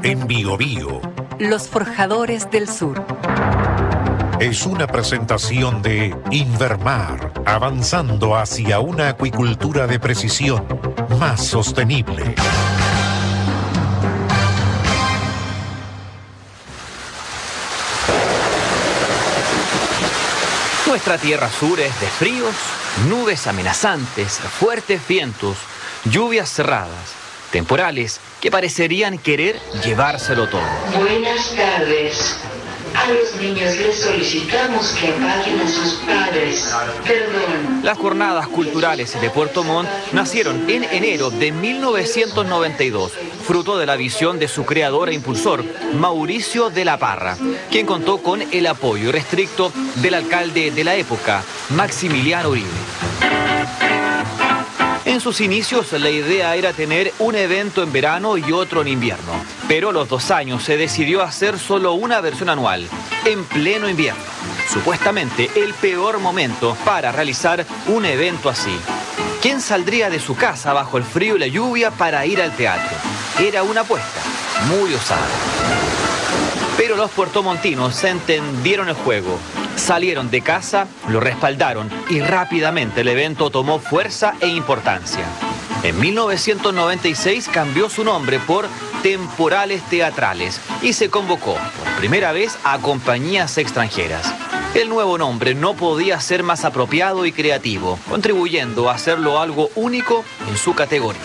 en Biobío. Los Forjadores del Sur. Es una presentación de Invermar, avanzando hacia una acuicultura de precisión más sostenible. Nuestra tierra sur es de fríos, nubes amenazantes, fuertes vientos, lluvias cerradas, temporales que parecerían querer llevárselo todo. Buenas tardes. A los niños les solicitamos que apaguen a sus padres. Perdón. Las jornadas culturales de Puerto Montt nacieron en enero de 1992, fruto de la visión de su creador e impulsor, Mauricio de la Parra, quien contó con el apoyo irrestricto del alcalde de la época, Maximiliano Uribe. En sus inicios la idea era tener un evento en verano y otro en invierno, pero a los 2 años se decidió hacer solo una versión anual, en pleno invierno. Supuestamente el peor momento para realizar un evento así. ¿Quién saldría de su casa bajo el frío y la lluvia para ir al teatro? Era una apuesta muy osada. Pero los puertomontinos se entendieron el juego. Salieron de casa, lo respaldaron y rápidamente el evento tomó fuerza e importancia. En 1996 cambió su nombre por Temporales Teatrales y se convocó por primera vez a compañías extranjeras. El nuevo nombre no podía ser más apropiado y creativo, contribuyendo a hacerlo algo único en su categoría.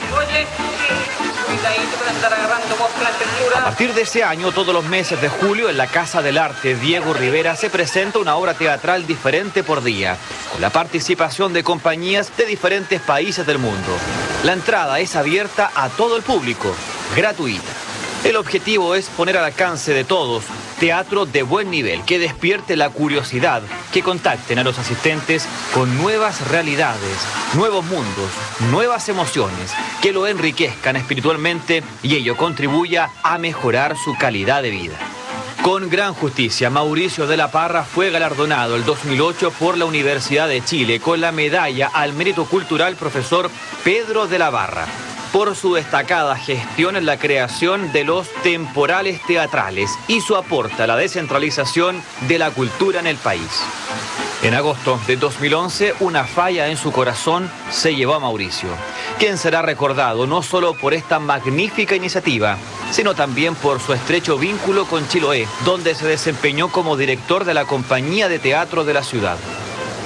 A partir de ese año, todos los meses de julio, en la Casa del Arte Diego Rivera se presenta una obra teatral diferente por día, con la participación de compañías de diferentes países del mundo. La entrada es abierta a todo el público, gratuita. El objetivo es poner al alcance de todos teatro de buen nivel, que despierte la curiosidad, que contacten a los asistentes con nuevas realidades, nuevos mundos, nuevas emociones, que lo enriquezcan espiritualmente y ello contribuya a mejorar su calidad de vida. Con gran justicia, Mauricio de la Parra fue galardonado el 2008 por la Universidad de Chile con la medalla al mérito cultural profesor Pedro de la Barra, por su destacada gestión en la creación de los temporales teatrales y su aporte a la descentralización de la cultura en el país. En agosto de 2011, una falla en su corazón se llevó a Mauricio, quien será recordado no solo por esta magnífica iniciativa, sino también por su estrecho vínculo con Chiloé, donde se desempeñó como director de la compañía de teatro de la ciudad.